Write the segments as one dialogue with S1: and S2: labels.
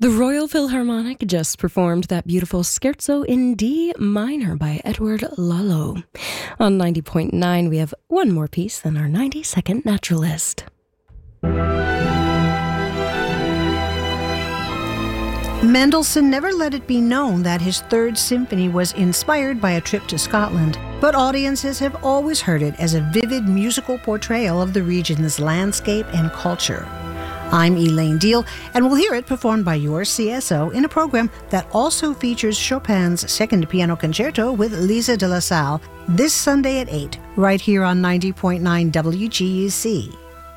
S1: The Royal Philharmonic just performed that beautiful Scherzo in D minor by Edward Lalo. On 90.9, we have one more piece than our 90-second naturalist.
S2: Mendelssohn never let it be known that his Third Symphony was inspired by a trip to Scotland, but audiences have always heard it as a vivid musical portrayal of the region's landscape and culture. I'm Elaine Deal, and we'll hear it performed by your CSO in a program that also features Chopin's Second Piano Concerto with Lisa de la Salle this Sunday at 8, right here on 90.9 WGUC.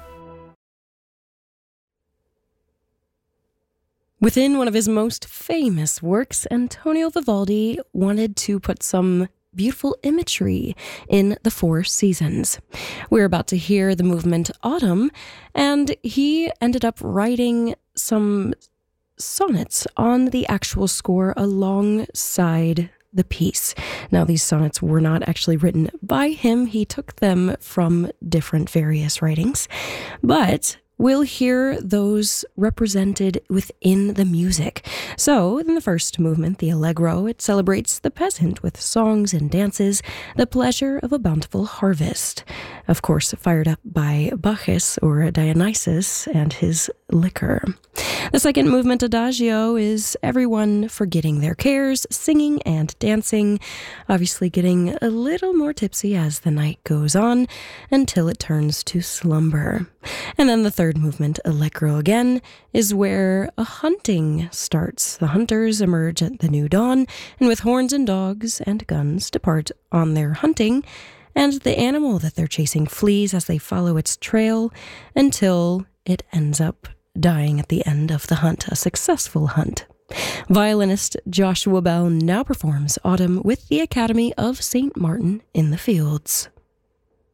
S1: Within one of his most famous works, Antonio Vivaldi wanted to put some beautiful imagery in the Four Seasons. We're about to hear the movement Autumn, and he ended up writing some sonnets on the actual score alongside the piece. Now, these sonnets were not actually written by him. He took them from different various writings, but we'll hear those represented within the music. So, in the first movement, the Allegro, it celebrates the peasant with songs and dances, the pleasure of a bountiful harvest. Of course, fired up by Bacchus or Dionysus and his liquor. The second movement, Adagio, is everyone forgetting their cares, singing and dancing, obviously getting a little more tipsy as the night goes on until it turns to slumber. And then the third movement, Allegro again, is where a hunting starts. The hunters emerge at the new dawn, and with horns and dogs and guns depart on their hunting, and the animal that they're chasing flees as they follow its trail until it ends up dying at the end of the hunt, a successful hunt. Violinist Joshua Bell now performs Autumn with the Academy of St. Martin in the Fields.